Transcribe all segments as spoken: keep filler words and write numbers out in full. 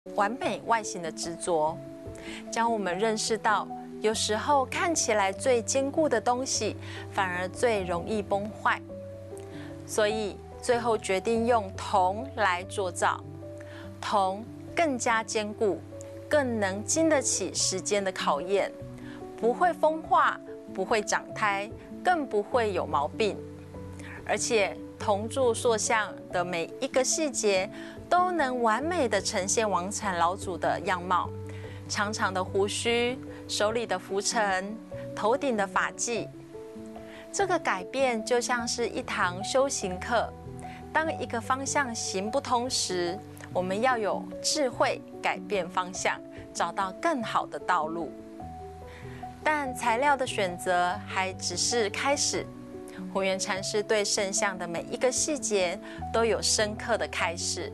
完美外形的执着，将我们认识到，有时候看起来最坚固的东西，反而最容易崩坏。所以最后决定用铜来做造，铜更加坚固，更能经得起时间的考验，不会风化，不会长胎，更不会有毛病。而且铜铸塑像的每一个细节，都能完美的呈现王禅老祖的样貌，长长的胡须，手里的拂尘，头顶的发髻。这个改变就像是一堂修行课，当一个方向行不通时，我们要有智慧改变方向，找到更好的道路。但材料的选择还只是开始，弘源禅师对圣像的每一个细节都有深刻的开示。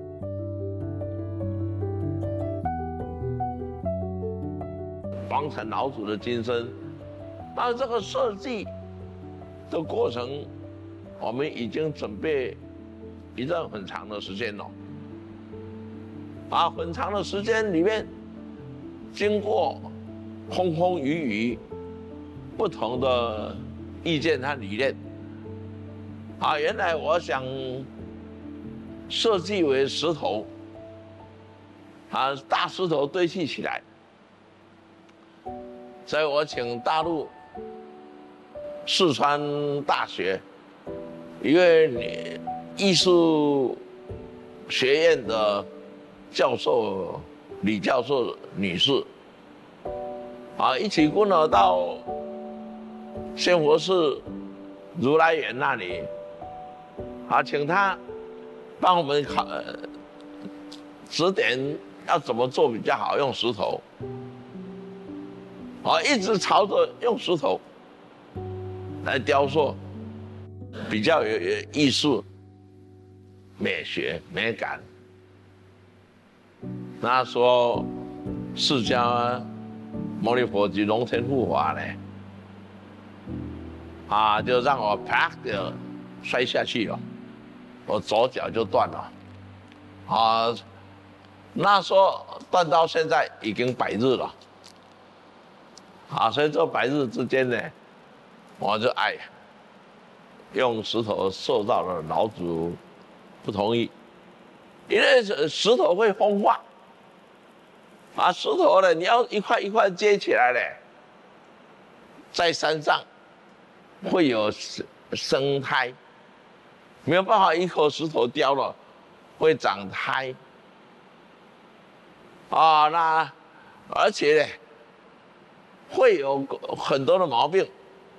王禅老祖的金身，那这个设计的过程，我们已经准备一段很长的时间了。啊，很长的时间里面，经过风风雨雨，不同的意见和理念。啊，原来我想设计为石头，啊，大石头堆砌起来。所以我请大陆四川大学一位艺术学院的教授李教授女士，啊，一起跟我到仙佛寺如来园那里，啊，请他帮我们考指点要怎么做比较好，用石头。啊，一直朝着用石头来雕塑，比较有有艺术、美学、美感。那说释迦牟尼佛及龙天护法呢，啊，就让我啪的摔下去了，我左脚就断了。啊，那说断到现在已经百日了。啊，所以这百日之间呢，我就哎，用石头受到了老祖不同意，因为石头会风化，啊，石头呢你要一块一块接起来呢，在山上会有生胎，没有办法一口石头雕了，会长胎，啊，那而且呢。会有很多的毛病，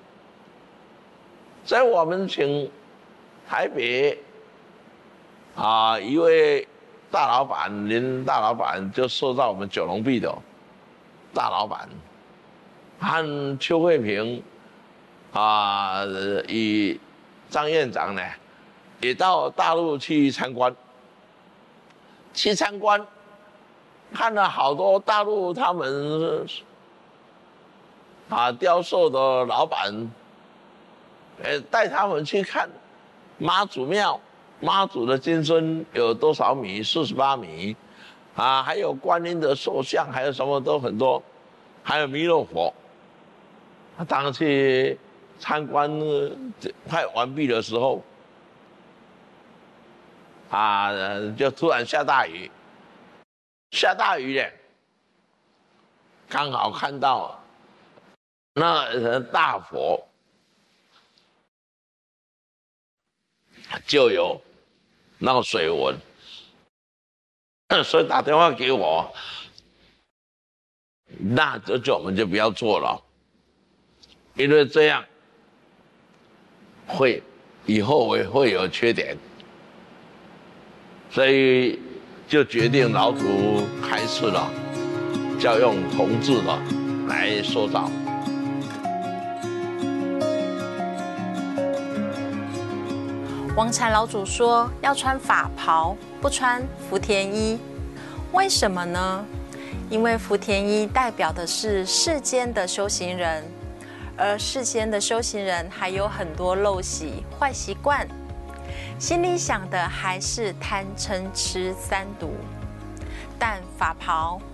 所以我们请台北啊一位大老板，林大老板就受到我们九龙壁的大老板，和邱慧平啊与张院长呢，也到大陆去参观，去参观，看了好多大陆他们。啊，雕塑的老板，呃，带他们去看妈祖庙，妈祖的金身有多少米？四十八米，啊，还有观音的塑像，还有什么都很多，还有弥勒佛。当去参观快完毕的时候，啊，就突然下大雨，下大雨了，刚好看到。那大佛就有那个水纹，所以打电话给我，那这就我们就不要做了，因为这样会以后会会有缺点，所以就决定老祖开示了，就要用铜制的来塑造。 王禅老祖说要穿法袍，不穿福田衣，为什么呢？因为福田衣代表的是世间的修行人，而世间的修行人还有很多陋习、坏习惯，心里想的还是贪嗔痴三毒。 但法袍